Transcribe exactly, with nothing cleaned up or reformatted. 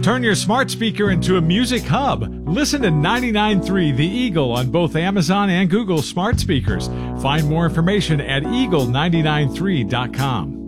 Turn your smart speaker into a music hub. Listen to ninety-nine point three The Eagle on both Amazon and Google smart speakers. Find more information at eagle nine nine three dot com.